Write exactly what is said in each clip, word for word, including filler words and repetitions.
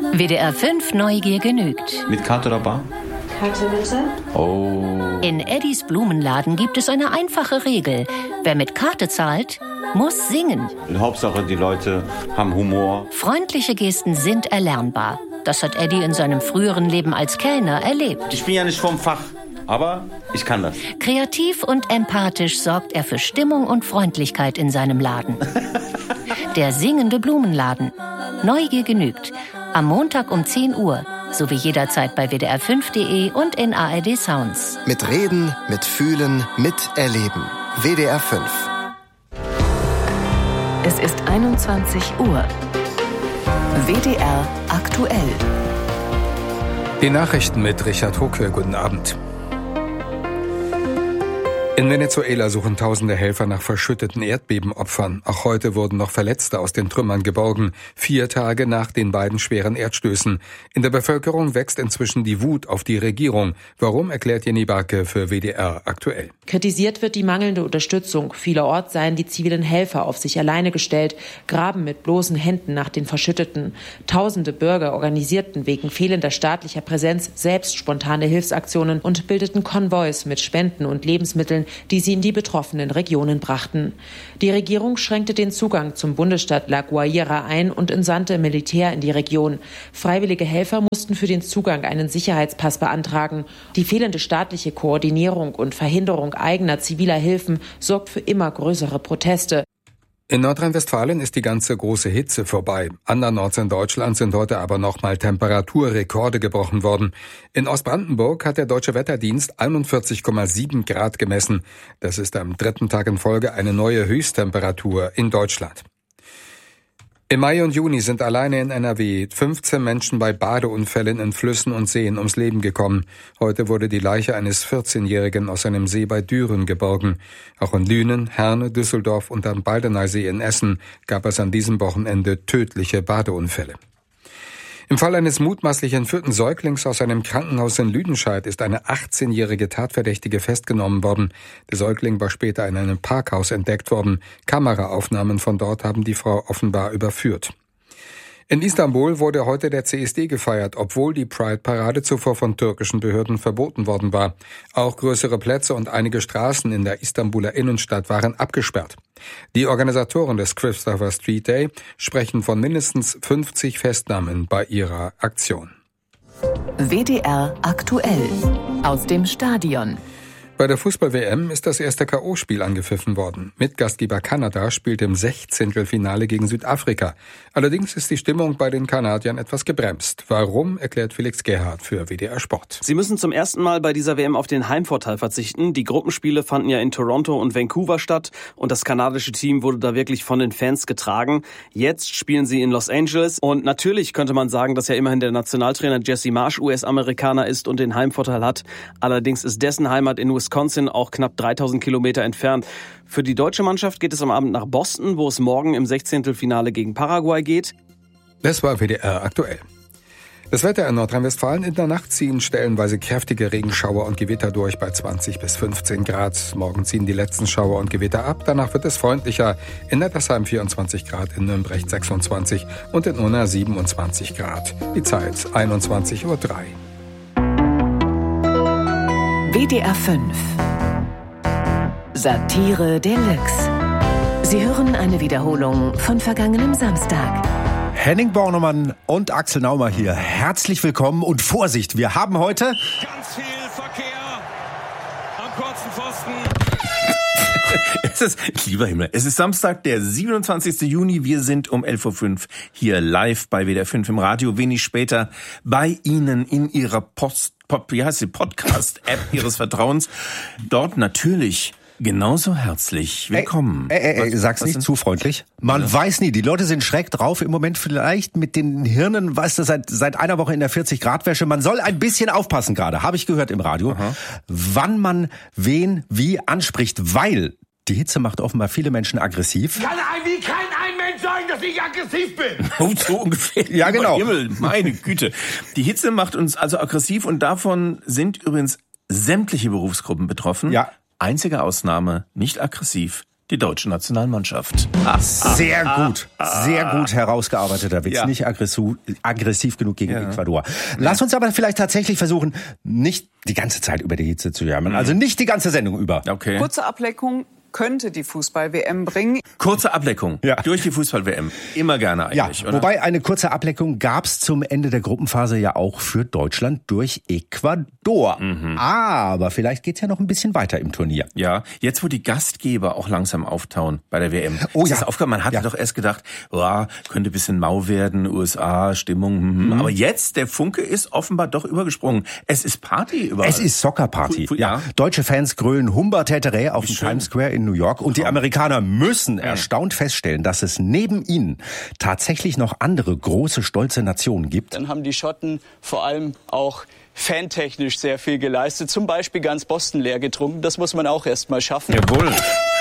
W D R fünf Neugier genügt. Mit Karte oder Bar? Karte bitte. Oh. In Eddies Blumenladen gibt es eine einfache Regel. Wer mit Karte zahlt, muss singen. Hauptsache, die Leute haben Humor. Freundliche Gesten sind erlernbar. Das hat Eddie in seinem früheren Leben als Kellner erlebt. Ich bin ja nicht vom Fach, aber ich kann das. Kreativ und empathisch sorgt er für Stimmung und Freundlichkeit in seinem Laden. Der singende Blumenladen. Neugier genügt. Am Montag um zehn Uhr. Sowie jederzeit bei W D R fünf Punkt de und in A R D Sounds. Mit Reden, mit Fühlen, mit Erleben. W D R fünf. Es ist einundzwanzig Uhr. W D R aktuell. Die Nachrichten mit Richard Hucke. Guten Abend. In Venezuela suchen tausende Helfer nach verschütteten Erdbebenopfern. Auch heute wurden noch Verletzte aus den Trümmern geborgen, vier Tage nach den beiden schweren Erdstößen. In der Bevölkerung wächst inzwischen die Wut auf die Regierung. Warum, erklärt Jenny Barke für W D R aktuell. Kritisiert wird die mangelnde Unterstützung. Vielerorts seien die zivilen Helfer auf sich alleine gestellt, graben mit bloßen Händen nach den Verschütteten. Tausende Bürger organisierten wegen fehlender staatlicher Präsenz selbst spontane Hilfsaktionen und bildeten Konvois mit Spenden und Lebensmitteln, die sie in die betroffenen Regionen brachten. Die Regierung schränkte den Zugang zum Bundesstaat La Guaira ein und entsandte Militär in die Region. Freiwillige Helfer mussten für den Zugang einen Sicherheitspass beantragen. Die fehlende staatliche Koordinierung und Verhinderung eigener ziviler Hilfen sorgt für immer größere Proteste. In Nordrhein-Westfalen ist die ganze große Hitze vorbei. Andernorts in Deutschland sind heute aber nochmal Temperaturrekorde gebrochen worden. In Ostbrandenburg hat der Deutsche Wetterdienst einundvierzig Komma sieben Grad gemessen. Das ist am dritten Tag in Folge eine neue Höchsttemperatur in Deutschland. Im Mai und Juni sind alleine in N R W fünfzehn Menschen bei Badeunfällen in Flüssen und Seen ums Leben gekommen. Heute wurde die Leiche eines vierzehnjährigen aus einem See bei Düren geborgen. Auch in Lünen, Herne, Düsseldorf und am Baldeneysee in Essen gab es an diesem Wochenende tödliche Badeunfälle. Im Fall eines mutmaßlich entführten Säuglings aus einem Krankenhaus in Lüdenscheid ist eine achtzehnjährige Tatverdächtige festgenommen worden. Der Säugling war später in einem Parkhaus entdeckt worden. Kameraaufnahmen von dort haben die Frau offenbar überführt. In Istanbul wurde heute der C S D gefeiert, obwohl die Pride-Parade zuvor von türkischen Behörden verboten worden war. Auch größere Plätze und einige Straßen in der Istanbuler Innenstadt waren abgesperrt. Die Organisatoren des Christopher Street Day sprechen von mindestens fünfzig Festnahmen bei ihrer Aktion. W D R aktuell. Aus dem Stadion. Bei der Fußball-W M ist das erste K O-Spiel angepfiffen worden. Mitgastgeber Kanada spielt im Sechzehntelfinale gegen Südafrika. Allerdings ist die Stimmung bei den Kanadiern etwas gebremst. Warum, erklärt Felix Gerhardt für W D R Sport. Sie müssen zum ersten Mal bei dieser W M auf den Heimvorteil verzichten. Die Gruppenspiele fanden ja in Toronto und Vancouver statt und das kanadische Team wurde da wirklich von den Fans getragen. Jetzt spielen sie in Los Angeles und natürlich könnte man sagen, dass ja immerhin der Nationaltrainer Jesse Marsch U S-Amerikaner ist und den Heimvorteil hat. Allerdings ist dessen Heimat in Wisconsin auch knapp dreitausend Kilometer entfernt. Für die deutsche Mannschaft geht es am Abend nach Boston, wo es morgen im Sechzehntelfinale gegen Paraguay geht. Das war W D R aktuell. Das Wetter in Nordrhein-Westfalen: In der Nacht ziehen stellenweise kräftige Regenschauer und Gewitter durch bei zwanzig bis fünfzehn Grad. Morgen ziehen die letzten Schauer und Gewitter ab. Danach wird es freundlicher. In Nettersheim vierundzwanzig Grad, in Nürnberg sechsundzwanzig und in Unna siebenundzwanzig Grad. Die Zeit einundzwanzig Uhr drei. W D R fünf. Satire Deluxe. Sie hören eine Wiederholung von vergangenem Samstag. Henning Bornemann und Axel Naumer hier. Herzlich willkommen und Vorsicht, wir haben heute ganz viel Verkehr am kurzen Pfosten. Es ist, lieber Himmel, es ist Samstag, der siebenundzwanzigsten Juni. Wir sind um elf Uhr fünf hier live bei W D R fünf im Radio. Wenig später bei Ihnen in Ihrer Post, Pod, wie heißt die Podcast-App Ihres Vertrauens. Dort natürlich genauso herzlich willkommen. Ey, ey, ey, was, sag's was nicht zu freundlich. Man ja. weiß nie, die Leute sind schräg drauf. Im Moment vielleicht mit den Hirnen, weißt du, seit seit einer Woche in der vierzig Grad Wäsche. Man soll ein bisschen aufpassen gerade, habe ich gehört im Radio, Aha. wann man wen wie anspricht, weil die Hitze macht offenbar viele Menschen aggressiv. Kann ein, wie kann ein Mensch sagen, dass ich aggressiv bin? Oh, so ungefähr. Ja, genau. Himmel, meine Güte. Die Hitze macht uns also aggressiv und davon sind übrigens sämtliche Berufsgruppen betroffen. Ja. Einzige Ausnahme, nicht aggressiv, die deutsche Nationalmannschaft. Ah, sehr ah, gut, ah, sehr gut herausgearbeiteter Witz. Ja. Nicht aggressiv, aggressiv genug gegen Ja. Ecuador. Lass uns aber vielleicht tatsächlich versuchen, nicht die ganze Zeit über die Hitze zu jammern. Also nicht die ganze Sendung über. Okay. Kurze Ablenkung könnte die Fußball-W M bringen. Kurze Ableckung Ja. durch die Fußball-W M. Immer gerne eigentlich, Ja, oder? wobei eine kurze Ableckung gab's zum Ende der Gruppenphase ja auch für Deutschland durch Ecuador. Mhm. Aber vielleicht geht's ja noch ein bisschen weiter im Turnier. Ja, jetzt wo die Gastgeber auch langsam auftauen bei der W M. Oh ist ja. das aufgehört? Man hatte Ja. doch erst gedacht, oh, könnte ein bisschen mau werden, U S A, Stimmung. Mhm. Aber jetzt, der Funke ist offenbar doch übergesprungen. Es ist Party überall. Es ist Soccer-Party. Fu- fu- Ja. ja. Deutsche Fans grölen Humber Täterä auf dem schön. Times Square in New York. Und die Amerikaner müssen erstaunt feststellen, dass es neben ihnen tatsächlich noch andere große, stolze Nationen gibt. Dann haben die Schotten vor allem auch fantechnisch sehr viel geleistet. Zum Beispiel ganz Boston leer getrunken. Das muss man auch erst mal schaffen. Jawohl.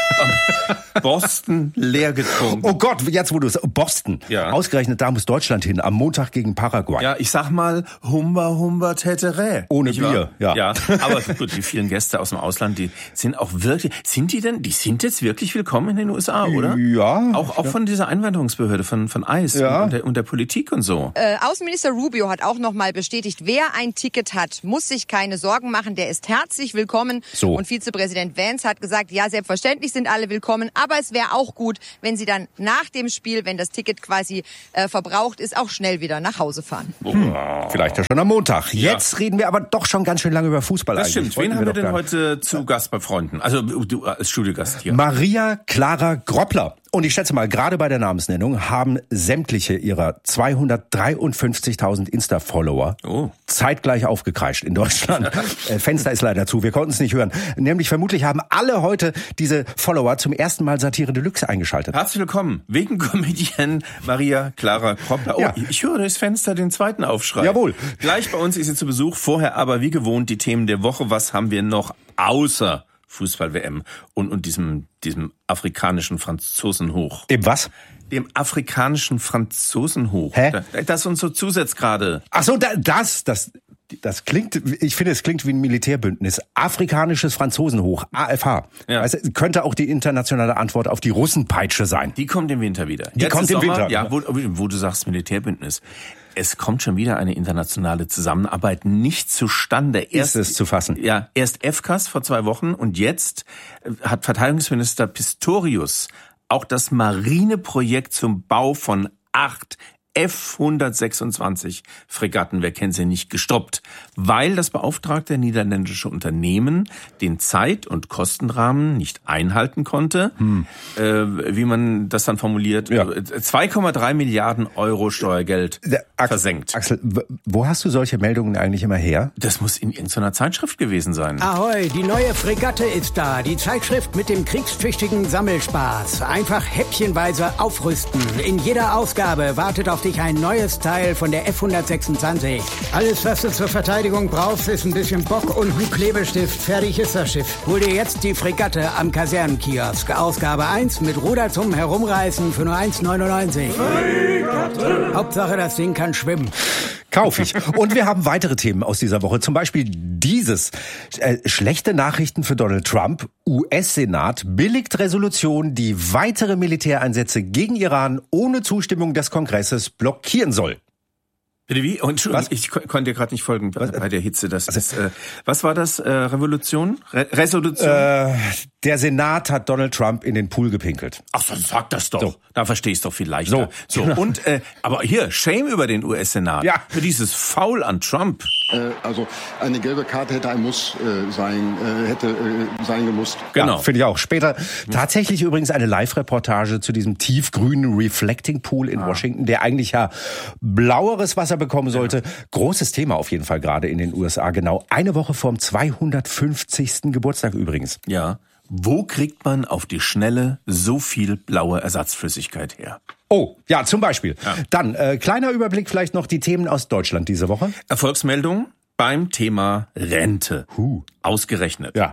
Boston leer getrunken. Oh Gott, jetzt wo du es... Boston. Ja. Ausgerechnet da muss Deutschland hin, am Montag gegen Paraguay. Ja, ich sag mal Humba Humba Täterä. Ohne Nicht wahr? Bier, ja. Ja, aber gut, die vielen Gäste aus dem Ausland, die sind auch wirklich, sind die denn, die sind jetzt wirklich willkommen in den U S A, oder? Ja. Auch, auch von dieser Einwanderungsbehörde, von, von I C E Ja. und, der, und der Politik und so. Äh, Außenminister Rubio hat auch noch mal bestätigt, wer ein Ticket hat, muss sich keine Sorgen machen, der ist herzlich willkommen. So. Und Vizepräsident Vance hat gesagt, ja, selbstverständlich sind alle willkommen, aber es wäre auch gut, wenn sie dann nach dem Spiel, wenn das Ticket quasi äh, verbraucht ist, auch schnell wieder nach Hause fahren. Hm, vielleicht ja schon am Montag. Ja. Jetzt reden wir aber doch schon ganz schön lange über Fußball Das eigentlich. stimmt. Wen Wollten haben wir doch denn gar nicht. heute zu Gast bei Freunden? Also du als Studiogast hier. Maria Clara Groppler. Und ich schätze mal, gerade bei der Namensnennung haben sämtliche ihrer zweihundertdreiundfünfzigtausend Insta-Follower Oh. zeitgleich aufgekreischt in Deutschland. äh, Fenster ist leider zu, wir konnten es nicht hören. Nämlich vermutlich haben alle heute diese Follower zum ersten Mal Satire Deluxe eingeschaltet. Herzlich willkommen, wegen Comedian Maria Clara Groppler. Oh, Ja. ich höre durchs Fenster den zweiten Aufschrei. Jawohl. Gleich bei uns ist sie zu Besuch, vorher aber wie gewohnt die Themen der Woche. Was haben wir noch außer Fußball-W M und, und diesem, diesem afrikanischen Franzosenhoch? Dem was? Dem afrikanischen Franzosenhoch. Hä? Das uns so zusetzt gerade. Ach so, da, das, das, das klingt, ich finde, es klingt wie ein Militärbündnis. Afrikanisches Franzosenhoch, A F H. Ja. Weißt du, könnte auch die internationale Antwort auf die Russenpeitsche sein. Die kommt im Winter wieder. Die Jetzt kommt ist im Sommer, Winter. Ja, wo, wo du sagst Militärbündnis. Es kommt schon wieder eine internationale Zusammenarbeit nicht zustande. Ist es zu fassen? Ja, erst F C A S vor zwei Wochen und jetzt hat Verteidigungsminister Pistorius auch das Marineprojekt zum Bau von acht F hundertsechsundzwanzig Fregatten, wer kennt sie nicht, gestoppt, weil das beauftragte niederländische Unternehmen den Zeit- und Kostenrahmen nicht einhalten konnte, hm. äh, wie man das dann formuliert, Ja. zwei Komma drei Milliarden Euro Steuergeld Axel, versenkt. Axel, wo hast du solche Meldungen eigentlich immer her? Das muss in irgendeiner Zeitschrift gewesen sein. Ahoi, die neue Fregatte ist da. Die Zeitschrift mit dem kriegstüchtigen Sammelspaß. Einfach häppchenweise aufrüsten. In jeder Ausgabe wartet auf dich ein neues Teil von der F hundertsechsundzwanzig. Alles, was du zur Verteidigung brauchst, ist ein bisschen Bock und ein Klebestift. Fertig ist das Schiff. Hol dir jetzt die Fregatte am Kasernenkiosk. Ausgabe eins mit Ruder zum Herumreißen für nur eins neunundneunzig. Fregatte. Hauptsache, das Ding kann schwimmen. Kauf ich. Und wir haben weitere Themen aus dieser Woche. Zum Beispiel dieses. Äh, schlechte Nachrichten für Donald Trump. U S-Senat billigt Resolution, die weitere Militäreinsätze gegen Iran ohne Zustimmung des Kongresses blockieren soll. Bitte wie? Und Entschuldigung, ich ko- konnte dir gerade nicht folgen bei bei der Hitze. Das ist, äh, was war das? Äh, Revolution? Re- Resolution? Äh, der Senat hat Donald Trump in den Pool gepinkelt. Ach so, sag das doch. So. Da verstehe ich es doch viel leichter. So, so. genau. Und, äh, aber hier, Shame über den U S-Senat. Ja. Für dieses Foul an Trump. Äh, also eine gelbe Karte hätte ein Muss äh, sein, äh, hätte äh, sein gemusst. Genau. Ja, finde ich auch. Später tatsächlich übrigens eine Live-Reportage zu diesem tiefgrünen Reflecting Pool in ah. Washington, der eigentlich ja blaueres Wasser bekommen sollte. Ja. Großes Thema auf jeden Fall gerade in den U S A. Genau eine Woche vorm zweihundertfünfzigsten Geburtstag übrigens. Ja. Wo kriegt man auf die Schnelle so viel blaue Ersatzflüssigkeit her? Oh, ja, zum Beispiel. Ja. Dann, äh, kleiner Überblick vielleicht noch die Themen aus Deutschland diese Woche. Erfolgsmeldung beim Thema Rente. Huh. Ausgerechnet. Ja.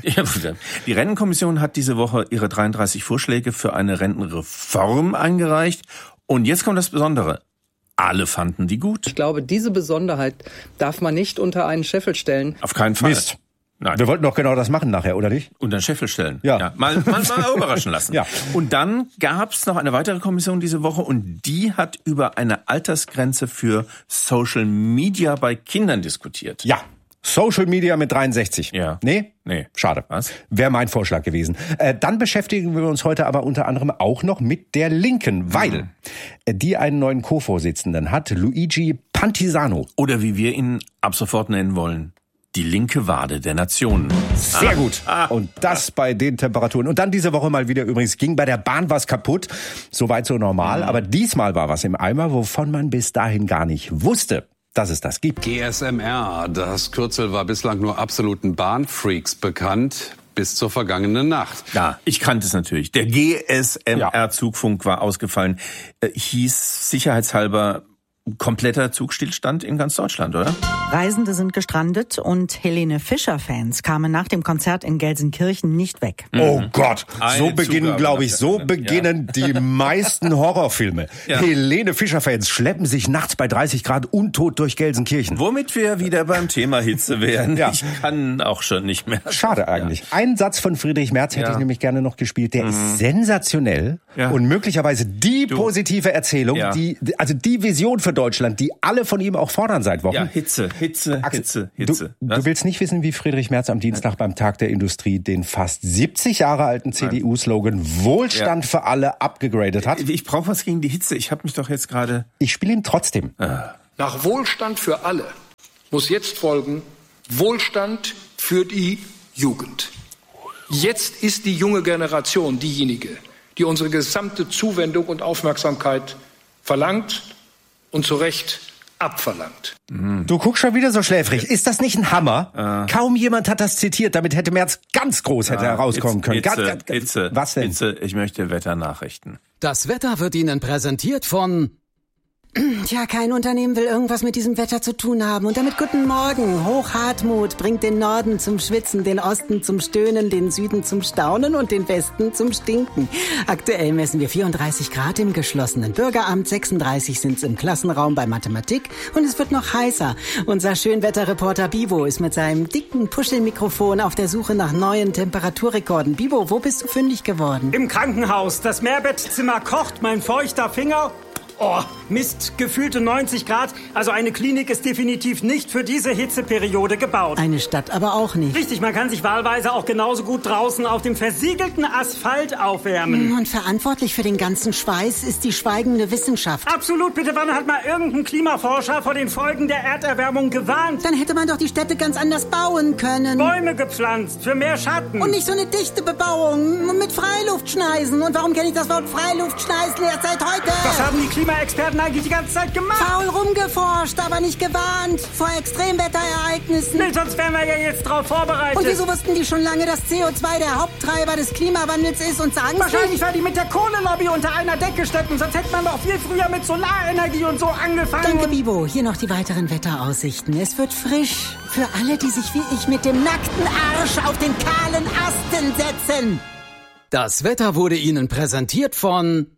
Die Rentenkommission hat diese Woche ihre dreiunddreißig Vorschläge für eine Rentenreform eingereicht. Und jetzt kommt das Besondere. Alle fanden die gut. Ich glaube, diese Besonderheit darf man nicht unter einen Scheffel stellen. Auf keinen Fall. Mist. Nein. Wir wollten doch genau das machen nachher, oder nicht? Und dann Scheffel stellen. Ja. ja mal, mal, mal überraschen lassen. Ja. Und dann gab's noch eine weitere Kommission diese Woche und die hat über eine Altersgrenze für Social Media bei Kindern diskutiert. Ja. Social Media mit dreiundsechzig. Ja. Nee? Nee. Schade. Was? Wäre mein Vorschlag gewesen. Äh, dann beschäftigen wir uns heute aber unter anderem auch noch mit der Linken, weil mhm. die einen neuen Co-Vorsitzenden hat, Luigi Pantisano. Oder wie wir ihn ab sofort nennen wollen, die linke Wade der Nationen. Sehr ah. gut. Ah. Und das bei den Temperaturen. Und dann diese Woche mal wieder übrigens, ging bei der Bahn was kaputt. Soweit so normal. Mhm. Aber diesmal war was im Eimer, wovon man bis dahin gar nicht wusste, dass es das gibt. G S M R, das Kürzel war bislang nur absoluten Bahnfreaks bekannt. Bis zur vergangenen Nacht. Ja, ich kannte es natürlich. Der G S M R-Zugfunk war ausgefallen. Äh, hieß sicherheitshalber kompletter Zugstillstand in ganz Deutschland, oder? Reisende sind gestrandet und Helene Fischer-Fans kamen nach dem Konzert in Gelsenkirchen nicht weg. Oh Gott, so Eine beginnen, Zugabe glaube ich, so ja. beginnen die meisten Horrorfilme. Ja. Helene Fischer-Fans schleppen sich nachts bei dreißig Grad untot durch Gelsenkirchen. Womit wir wieder beim Thema Hitze wären. Ja. Ich kann auch schon nicht mehr. Schade eigentlich. Ja. Einen Satz von Friedrich Merz hätte ja. ich nämlich gerne noch gespielt. Der mhm. ist sensationell ja. und möglicherweise die du. positive Erzählung, ja. die, also die Vision für Deutschland, die alle von ihm auch fordern seit Wochen. Ja, Hitze, Hitze, Axel, Hitze, Hitze. Du, du willst nicht wissen, wie Friedrich Merz am Dienstag beim Tag der Industrie den fast siebzig Jahre alten C D U-Slogan Wohlstand ja. für alle abgegradet hat? Ich brauche was gegen die Hitze. Ich habe mich doch jetzt gerade... Ich spiele ihn trotzdem. Ah. Nach Wohlstand für alle muss jetzt folgen Wohlstand für die Jugend. Jetzt ist die junge Generation diejenige, die unsere gesamte Zuwendung und Aufmerksamkeit verlangt und zu Recht abverlangt. Du guckst schon wieder so schläfrig. Ist das nicht ein Hammer? Ah. Kaum jemand hat das zitiert, damit hätte Merz ganz groß hätte Ah, herauskommen können. Hitze, Ganz, ganz, ganz, Hitze, was denn? Hitze, ich möchte Wetternachrichten. Das Wetter wird Ihnen präsentiert von... Tja, kein Unternehmen will irgendwas mit diesem Wetter zu tun haben. Und damit guten Morgen. Hochhartmut bringt den Norden zum Schwitzen, den Osten zum Stöhnen, den Süden zum Staunen und den Westen zum Stinken. Aktuell messen wir vierunddreißig Grad im geschlossenen Bürgeramt, sechsunddreißig sind's im Klassenraum bei Mathematik und es wird noch heißer. Unser Schönwetterreporter Bibo ist mit seinem dicken Puschelmikrofon auf der Suche nach neuen Temperaturrekorden. Bibo, wo bist du fündig geworden? Im Krankenhaus. Das Mehrbettzimmer kocht, mein feuchter Finger... Oh, Mist, gefühlte neunzig Grad. Also eine Klinik ist definitiv nicht für diese Hitzeperiode gebaut. Eine Stadt aber auch nicht. Richtig, man kann sich wahlweise auch genauso gut draußen auf dem versiegelten Asphalt aufwärmen. Und verantwortlich für den ganzen Schweiß ist die schweigende Wissenschaft. Absolut, bitte, wann hat mal irgendein Klimaforscher vor den Folgen der Erderwärmung gewarnt? Dann hätte man doch die Städte ganz anders bauen können. Bäume gepflanzt, für mehr Schatten. Und nicht so eine dichte Bebauung mit Freiluftschneisen. Und warum kenne ich das Wort Freiluftschneisen erst seit heute? Was haben die Klimaexperten eigentlich die ganze Zeit gemacht? Faul rumgeforscht, aber nicht gewarnt vor Extremwetterereignissen. Nee, sonst wären wir ja jetzt drauf vorbereitet. Und wieso wussten die schon lange, dass C O zwei der Haupttreiber des Klimawandels ist und sagen Wahrscheinlich, weil die mit der Kohlelobby unter einer Decke stecken. Sonst hätte man doch viel früher mit Solarenergie und so angefangen. Danke, Bibo. Hier noch die weiteren Wetteraussichten. Es wird frisch. Für alle, die sich wie ich mit dem nackten Arsch auf den kahlen Asten setzen. Das Wetter wurde Ihnen präsentiert von...